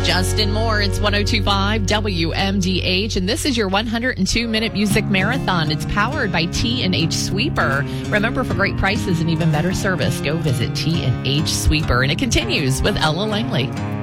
Justin Moore, it's 102.5 WMDH, and this is your 102-minute music marathon. It's powered by T&H Sweeper. Remember, for great prices and even better service, go visit T&H Sweeper. And it continues with Ella Langley.